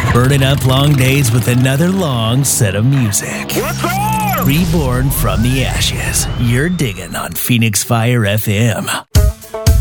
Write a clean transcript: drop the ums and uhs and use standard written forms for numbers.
Burning up long days with another long set of music. What's on? Reborn from the ashes. You're digging on Phoenix Fire FM.